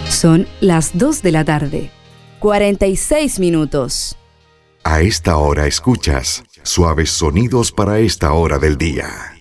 Son las 2 de la tarde, 46 minutos. A esta hora escuchas suaves sonidos para esta hora del día.